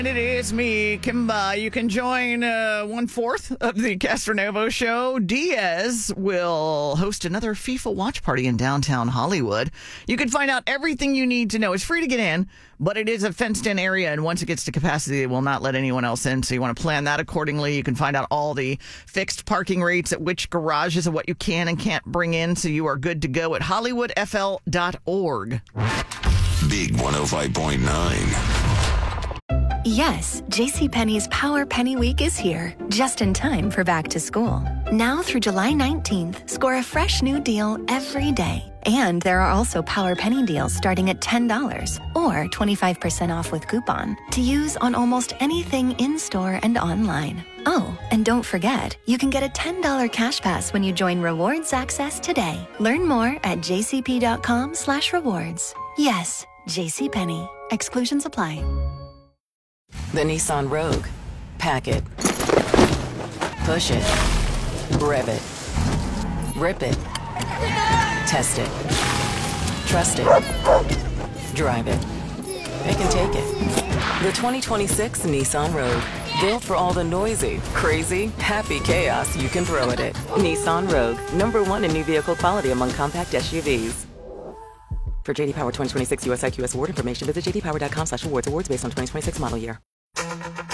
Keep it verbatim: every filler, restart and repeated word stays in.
And it is me, Kimba. You can join uh, one-fourth of the Castronovo show. Diaz will host another FIFA watch party in downtown Hollywood. You can find out everything you need to know. It's free to get in, but it is a fenced-in area, and once it gets to capacity, it will not let anyone else in, so you want to plan that accordingly. You can find out all the fixed parking rates at which garages and what you can and can't bring in, so you are good to go at hollywood f l dot org. Big one oh five point nine. Yes, JCPenney's Power Penny Week is here, just in time for back to school. Now through July nineteenth, score a fresh new deal every day. And there are also Power Penny deals starting at ten dollars or twenty-five percent off with coupon to use on almost anything in-store and online. Oh, and don't forget, you can get a ten dollars cash pass when you join Rewards Access today. Learn more at jcp.com slash rewards. Yes, JCPenney. Exclusions apply. The Nissan Rogue. Pack it. Push it. Rev it. Rip it. Test it. Trust it. Drive it. They can take it. The twenty twenty-six Nissan Rogue. Built for all the noisy, crazy, happy chaos you can throw at it. Nissan Rogue. Number one in new vehicle quality among compact S U Vs. For J D Power twenty twenty-six U S I Q S award information, visit j d power dot com slash awards. Awards based on twenty twenty-six model year.